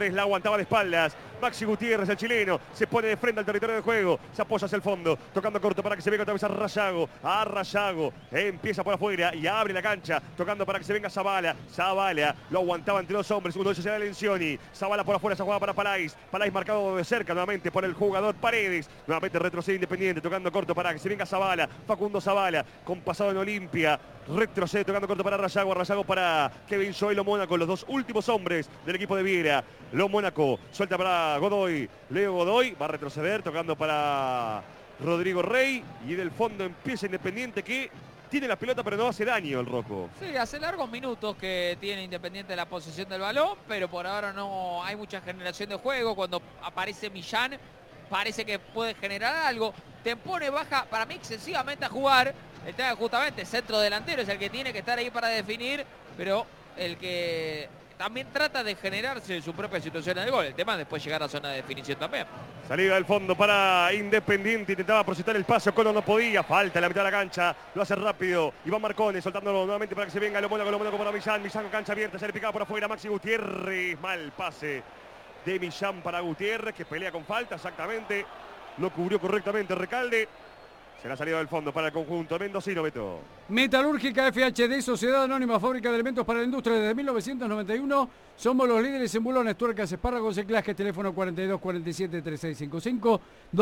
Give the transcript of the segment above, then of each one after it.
Gutiérrez la aguantaba de espaldas. Maxi Gutiérrez, el chileno, se pone de frente al territorio de juego. Se apoya hacia el fondo, tocando corto para que se venga otra vez a Rayago. A Rayago, empieza por afuera y abre la cancha. Tocando para que se venga Zavala. Zavala lo aguantaba entre dos hombres. Uno de ellos era Lencioni. Zavala por afuera, se jugaba para Palais. Palais marcado de cerca nuevamente por el jugador Paredes. Nuevamente retrocede Independiente, tocando corto para que se venga Zavala. Facundo Zavala, con pasado en Olimpia. Retrocede, tocando corto para Rayago. Rayago para Kevin Zoilo Mónaco, los dos últimos hombres del equipo de Viera. Lo Mónaco suelta para Godoy. Leo Godoy va a retroceder, tocando para Rodrigo Rey. Y del fondo empieza Independiente, que tiene la pelota pero no hace daño el rojo. Sí, hace largos minutos que tiene Independiente la posesión del balón, pero por ahora no hay mucha generación de juego. Cuando aparece Millán parece que puede generar algo. Tempone baja para mí excesivamente a jugar. El tema justamente centro delantero es el que tiene que estar ahí para definir, pero el que también trata de generarse su propia situación de gol. El tema es después llegar a zona de definición también. Salida del fondo para Independiente, intentaba procesar el paso, Colo no podía, falta en la mitad de la cancha, lo hace rápido, Iván Marcone soltándolo nuevamente para que se venga Lo Mónaco para Millán, Millán con cancha abierta, se le picaba por afuera, Maxi Gutiérrez, mal pase de Millán para Gutiérrez, que pelea con falta, exactamente, lo cubrió correctamente Recalde. Será salida del fondo para el conjunto mendocino, Beto. Metalúrgica FHD, Sociedad Anónima, fábrica de elementos para la industria desde 1991. Somos los líderes en bulones, tuercas, espárragos, enclajes, teléfono 42 47 3655,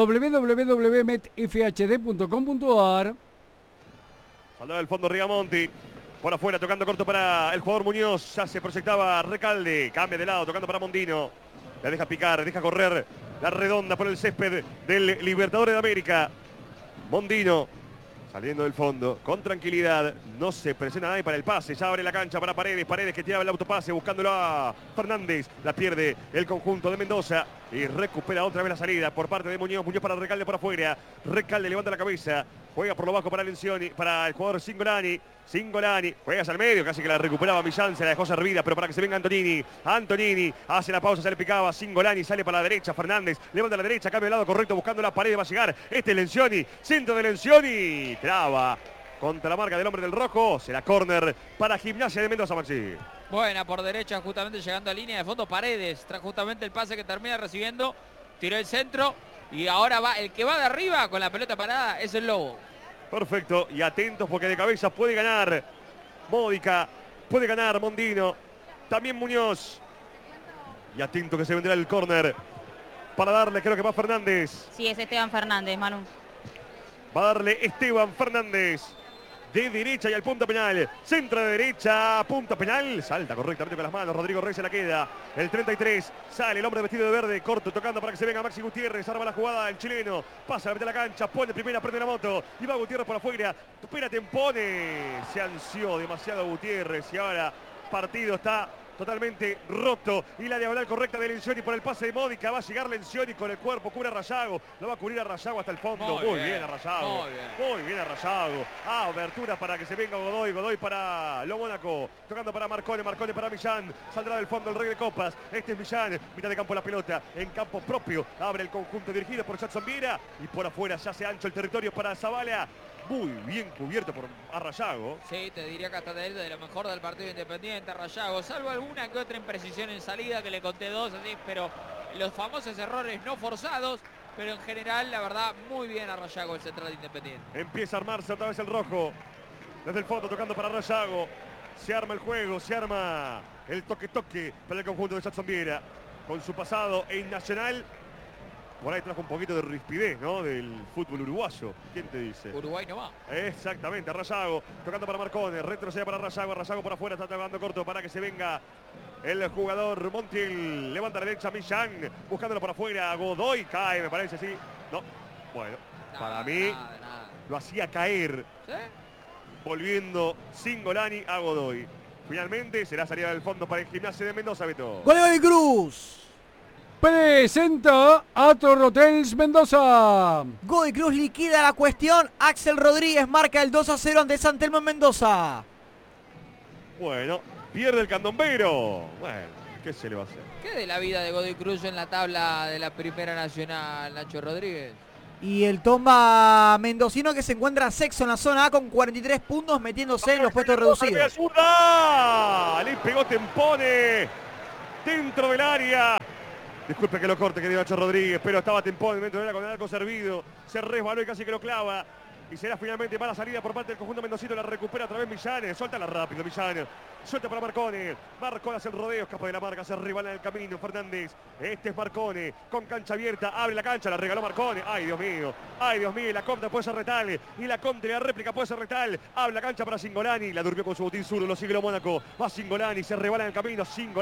www.metfhd.com.ar. Salida del fondo Rigamonti. Por afuera, tocando corto para el jugador Muñoz. Ya se proyectaba Recalde. Cambia de lado, tocando para Mondino. La deja picar, deja correr la redonda por el césped del Libertadores de América. Mondino saliendo del fondo con tranquilidad, no se presiona nadie para el pase, ya abre la cancha para Paredes, Paredes que tiraba el autopase buscándolo a Fernández, la pierde el conjunto de Mendoza y recupera otra vez la salida por parte de Muñoz, Muñoz para Recalde por afuera, Recalde levanta la cabeza, juega por lo bajo para Lencioni, para el jugador Cingolani, juega hacia el medio, casi que la recuperaba Millán, se la dejó servida, pero para que se venga Antonini, hace la pausa, se le picaba, Cingolani sale para la derecha, Fernández, levanta a la derecha, cambia de lado correcto, buscando la pared, va a llegar, este es Lencioni, centro de Lencioni, traba, contra la marca del hombre del rojo, será córner para Gimnasia de Mendoza, Maxi. Buena por derecha, justamente llegando a línea de fondo, Paredes, tras justamente el pase que termina recibiendo, tiró el centro, y ahora va, el que va de arriba con la pelota parada es el Lobo. Perfecto, y atentos porque de cabeza puede ganar Módica, puede ganar Mondino, también Muñoz. Y atento que se vendrá el córner para darle, creo que va Fernández. Sí, es Esteban Fernández, Manu. Va a darle Esteban Fernández de derecha y al punta penal. Centro de derecha, punta penal. Salta correctamente con las manos. Rodrigo Rey se la queda. El 33. Sale el hombre vestido de verde. Corto, tocando para que se venga Maxi Gutiérrez. Arma la jugada el chileno. Pasa a la mitad de la cancha. Pone primera, prende la moto. Y va Gutiérrez por afuera. Espera, Tempone. Se ansió demasiado Gutiérrez. Y ahora partido está totalmente roto. Y la diagonal correcta de Lencioni por el pase de Módica. Va a llegar Lencioni con el cuerpo. Cubre a Rayago. Lo va a cubrir a Rayago hasta el fondo. Muy bien a Rayago. Muy bien a Rayago. Abertura para que se venga Godoy. Godoy para Lo Mónaco. Tocando para Marcone. Marcone para Millán. Saldrá del fondo el rey de copas. Este es Millán. Mitad de campo la pelota. En campo propio. Abre el conjunto dirigido por Jackson Viera. Y por afuera se hace ancho el territorio para Zavala. Muy bien cubierto por Rayago. Sí, te diría que hasta de lo mejor del partido Independiente, Rayago, salvo alguna que otra imprecisión en salida, que le conté dos, así, pero los famosos errores no forzados, pero en general, la verdad, muy bien a Rayago el central de Independiente. Empieza a armarse otra vez el rojo, desde el fondo tocando para Rayago, se arma el juego, se arma el toque-toque para el conjunto de Jackson Viera, con su pasado en Nacional. Por ahí trajo un poquito de rispidez, ¿no? Del fútbol uruguayo. ¿Quién te dice? Uruguay no va. Exactamente, Rayago, tocando para Marcone, retrocede para Rayago, Rayago por afuera, está tocando corto para que se venga el jugador Montiel. Levanta a la derecha Millán, buscándolo por afuera, Godoy, cae, me parece, sí. No, bueno, para mí lo hacía caer. ¿Sí? Volviendo Cingolani a Godoy. Finalmente será salida del fondo para el Gimnasia de Mendoza, Beto. ¡Gol de Cruz! Presenta a Torrotels Mendoza. Godoy Cruz liquida la cuestión. Axel Rodríguez marca el 2-0 ante San Telmo en Mendoza. Bueno, pierde el candombero. Bueno, ¿qué se le va a hacer? ¿Qué de la vida de Godoy Cruz en la tabla de la Primera Nacional, Nacho Rodríguez? Y el Tomba mendocino que se encuentra sexto en la zona A con 43 puntos, metiéndose en los puestos reducidos. Le pegó Tempone dentro del área. Disculpe que lo corte, querido Nacho Rodríguez, pero estaba Tempón dentro de la con el arco servido. Se resbaló y casi que lo clava. Y será finalmente mala salida por parte del conjunto mendocino. La recupera otra vez Millán. Suéltala rápido, Millán. Suelta para Marcone. Marcone hace el rodeo, escapa de la marca, se resbala en el camino. Fernández. Este es Marcone. Con cancha abierta. Abre la cancha, la regaló Marcone. Ay, Dios mío. Ay, Dios mío. La contra puede ser Retal. Y la contra y la réplica puede ser Retal. Abre la cancha para Singolani. La durmió con su botín zurdo. Lo sigue lo Mónaco. Va Singolani. Se resbala en el camino. Singolani.